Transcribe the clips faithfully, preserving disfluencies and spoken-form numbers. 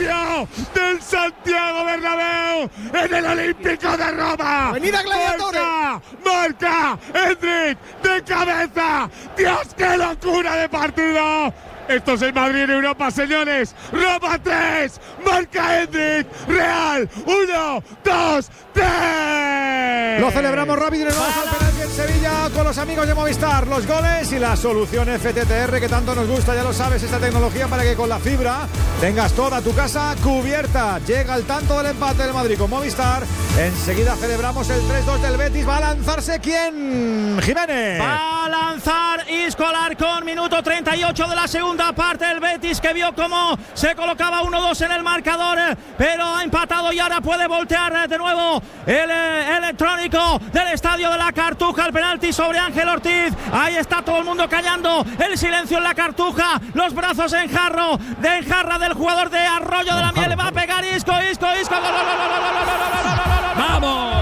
propio del Santiago Bernabéu en el Olímpico de Roma. ¡Avenida Gladiatore! Marca, marca, Endrick de cabeza. Dios, qué locura de partido. Esto es el Madrid en Europa, señores. Roma tres, marca Endrick, Real uno, dos, tres. Lo celebramos rápido y nos vamos al penalti en Sevilla con los amigos de Movistar. Los goles y la solución F T T R que tanto nos gusta, ya lo sabes, esta tecnología para que con la fibra tengas toda tu casa cubierta. Llega el tanto del empate del Madrid con Movistar. Enseguida celebramos el tres dos del Betis. ¿Va a lanzarse quién? Jiménez. Va a lanzar Isco Alarcón, minuto treinta y ocho de la segunda parte. El Betis que vio cómo se colocaba uno dos en el marcador, pero ha empatado y ahora puede voltear de nuevo el eh, electrónico del estadio de la Cartuja. El penalti sobre Ángel Ortiz. Ahí está todo el mundo callando. El silencio en la Cartuja. Los brazos en jarro, de en jarra del jugador de Arroyo de la Miel. Va a pegar Isco, Isco, Isco. Gol, gol, gol, gol, gol, gol, gol, gol, gol, gol. ¡Vamos!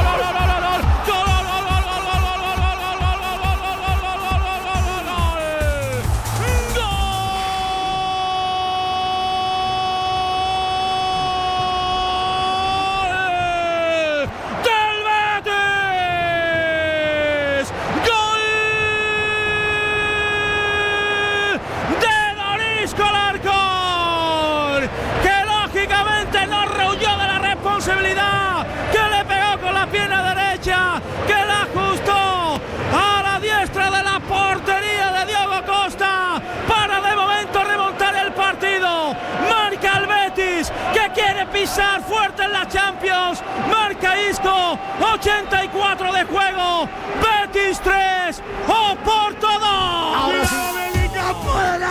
Que le pegó con la pierna derecha, que la ajustó a la diestra de la portería de Diego Costa para de momento remontar el partido. Marca el Betis, que quiere pisar fuerte en la Champions. Marca Isco, ochenta y cuatro de juego. Betis tres, Oporto dos. ¡Ahora sí! ¡Fuera!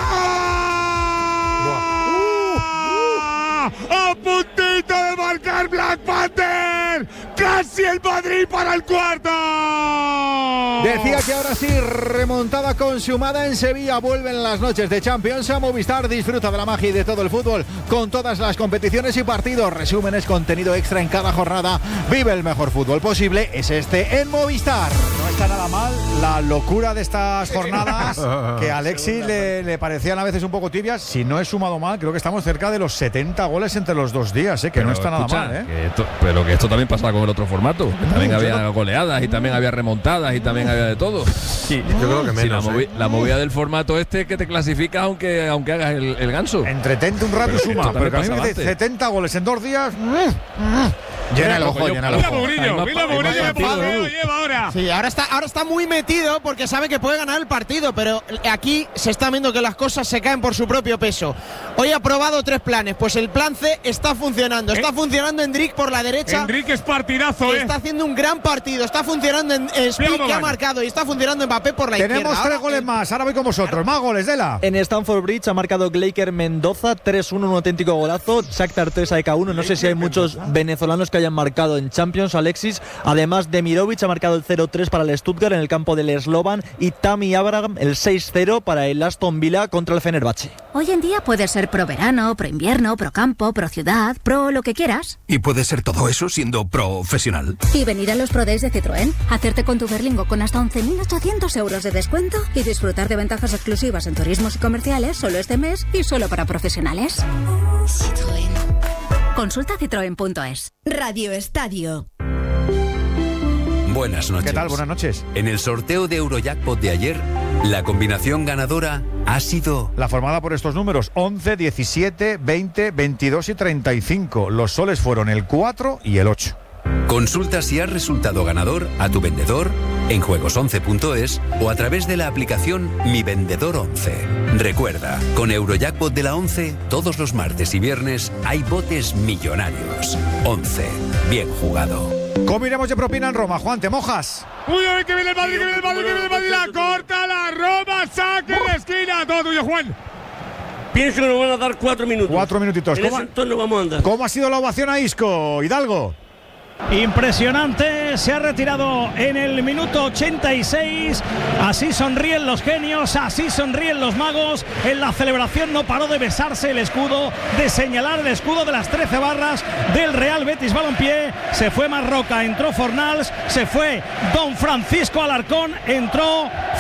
¡A puntito de marcar Black Panther! ¡Casi el Madrid para el cuarto! Decía que ahora sí, remontada consumada en Sevilla. Vuelven las noches de Champions a Movistar. Disfruta de la magia y de todo el fútbol con todas las competiciones y partidos. Resúmenes, contenido extra en cada jornada. Vive el mejor fútbol posible. Es este en Movistar. No está nada mal la locura de estas jornadas que a Alexis le, le parecían a veces un poco tibias. Si no he sumado mal, creo que estamos cerca de los setenta goles entre los dos días, ¿eh? Que pero no está escucha, nada mal, ¿eh? Que esto, pero que esto también pasaba con el otro formato. Que también había goleadas y también había remontadas y también había de todo. Sí, yo creo que menos. Sí, la, movi ¿eh? la movida del formato este que te clasifica aunque, aunque hagas el, el ganso. Entretente un rato y suma. Pero que a mí me dice setenta goles en dos días. Llena el ojo, llena el ojo. Mira Mourinho, mira Mourinho que paseo lleva ahora. Sí, ahora está, ahora está muy metido porque sabe que puede ganar el partido, pero aquí se está viendo que las cosas se caen por su propio peso. Hoy ha probado tres planes, pues el plan C está funcionando. Está funcionando Endrick por la derecha. Endrick es partidazo, eh. Está haciendo un gran partido. Está funcionando en Speed, que ha marcado, y está funcionando Mbappé por la Tenemos izquierda. Tenemos tres ahora, goles eh, más. Ahora voy con vosotros. Más goles, Dela. En Stamford Bridge ha marcado Gleiker Mendoza tres uno, un auténtico golazo. Shakhtar tres, A E K uno. No sé si hay muchos venezolanos que hayan marcado en Champions, Alexis. Además, Demirovic ha marcado el cero tres para el Stuttgart en el campo del Slovan y Tammy Abraham el seis cero para el Aston Villa contra el Fenerbahce. Hoy en día puedes ser pro verano, pro invierno, pro campo, pro ciudad, pro lo que quieras. Y puedes ser todo eso siendo profesional. Y venir a los Pro Days de Citroën, hacerte con tu Berlingo con hasta once mil ochocientos euros de descuento y disfrutar de ventajas exclusivas en turismos y comerciales solo este mes y solo para profesionales. Citroën. Consulta citroen punto es. Radio Estadio. Buenas noches. ¿Qué tal? Buenas noches. En el sorteo de Eurojackpot de ayer, la combinación ganadora ha sido... La formada por estos números: once, diecisiete, veinte, veintidós y treinta y cinco. Los soles fueron el cuatro y el ocho. Consulta si has resultado ganador a tu vendedor en juegos once punto es o a través de la aplicación Mi Vendedor once. Recuerda, con Eurojackpot de la once, todos los martes y viernes hay botes millonarios. once. Bien jugado. ¿Cómo iremos de propina en Roma? Juan, ¿te mojas? Uy, uy, que viene el Madrid, que viene el Madrid, que viene el Madrid. La corta la Roma, saque de esquina. Todo tuyo, Juan. Pienso que nos van a dar cuatro minutos. Cuatro minutitos. En ¿Cómo, ese entorno vamos a andar. ¿Cómo ha sido la ovación a Isco, Hidalgo? Impresionante, se ha retirado en el minuto ochenta y seis. Así sonríen los genios, así sonríen los magos. En la celebración no paró de besarse el escudo, de señalar el escudo de las trece barras del Real Betis Balompié. Se fue Marroca, entró Fornals, se fue Don Francisco Alarcón, entró